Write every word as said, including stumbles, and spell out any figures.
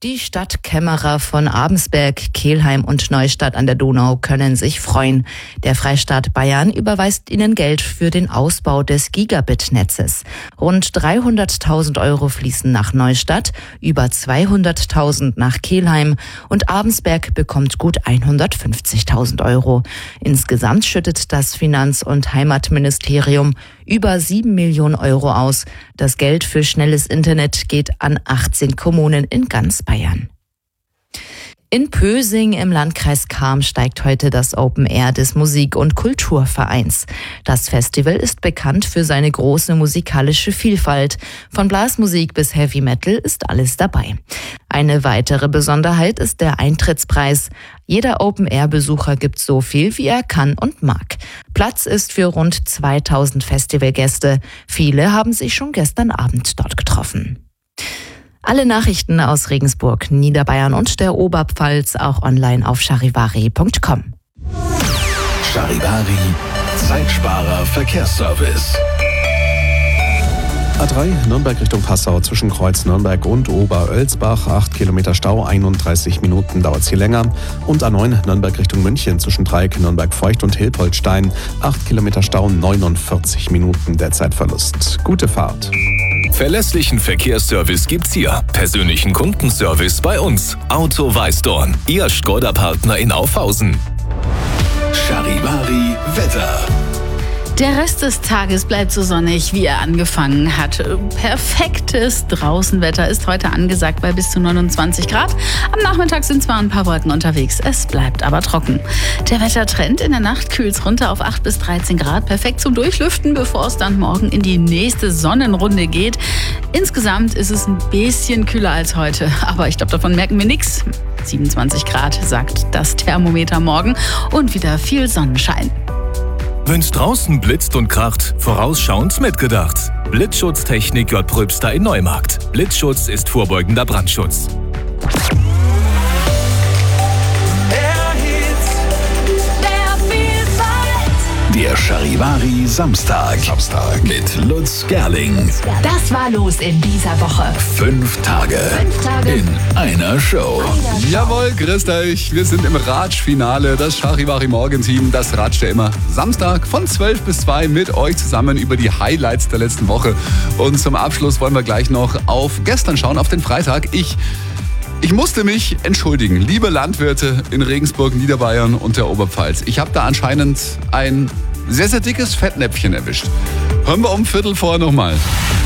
Die Stadtkämmerer von Abensberg, Kelheim und Neustadt an der Donau können sich freuen. Der Freistaat Bayern überweist ihnen Geld für den Ausbau des Gigabit-Netzes. Rund dreihunderttausend Euro fließen nach Neustadt, über zweihunderttausend nach Kelheim und Abensberg bekommt gut hundertfünfzigtausend Euro. Insgesamt schüttet das Finanz- und Heimatministerium über sieben Millionen Euro aus. Das Geld für schnelles Internet geht an achtzehn Kommunen in ganz Bayern. In Pösing im Landkreis Cham steigt heute das Open Air des Musik- und Kulturvereins. Das Festival ist bekannt für seine große musikalische Vielfalt. Von Blasmusik bis Heavy Metal ist alles dabei. Eine weitere Besonderheit ist der Eintrittspreis. Jeder Open-Air-Besucher gibt so viel, wie er kann und mag. Platz ist für rund zweitausend Festivalgäste. Viele haben sich schon gestern Abend dort getroffen. Alle Nachrichten aus Regensburg, Niederbayern und der Oberpfalz auch online auf charivari punkt com. Charivari, Zeitsparer Verkehrsservice. A drei Nürnberg Richtung Passau zwischen Kreuz Nürnberg und Oberölsbach. acht Kilometer Stau, einunddreißig Minuten dauert es hier länger. Und A neun Nürnberg Richtung München zwischen Dreieck Nürnberg-Feucht und Hilpoltstein. acht Kilometer Stau, neunundvierzig Minuten der Zeitverlust. Gute Fahrt. Verlässlichen Verkehrsservice gibt's hier. Persönlichen Kundenservice bei uns. Auto Weißdorn, Ihr Skoda-Partner in Aufhausen. Charivari Wetter. Der Rest des Tages bleibt so sonnig, wie er angefangen hat. Perfektes Draußenwetter ist heute angesagt bei bis zu neunundzwanzig Grad. Am Nachmittag sind zwar ein paar Wolken unterwegs, es bleibt aber trocken. Der Wettertrend: in der Nacht kühlt's runter auf acht bis dreizehn Grad. Perfekt zum Durchlüften, bevor es dann morgen in die nächste Sonnenrunde geht. Insgesamt ist es ein bisschen kühler als heute, aber ich glaube, davon merken wir nichts. siebenundzwanzig Grad sagt das Thermometer morgen und wieder viel Sonnenschein. Wenn's draußen blitzt und kracht, vorausschauend mitgedacht. Blitzschutztechnik J. Pröbster in Neumarkt. Blitzschutz ist vorbeugender Brandschutz. Der Charivari Samstag. Samstag mit Lutz Gerling. Das war los in dieser Woche. Fünf Tage, Fünf Tage in einer Show. Jawohl, grüßt euch. Wir sind im Ratsch-Finale. Das Charivari Morgenteam, das ratscht ja immer Samstag von zwölf bis zwei mit euch zusammen über die Highlights der letzten Woche. Und zum Abschluss wollen wir gleich noch auf gestern schauen, auf den Freitag. Ich... Ich musste mich entschuldigen, liebe Landwirte in Regensburg, Niederbayern und der Oberpfalz. Ich habe da anscheinend ein sehr, sehr dickes Fettnäpfchen erwischt. Hören wir um Viertel vor nochmal.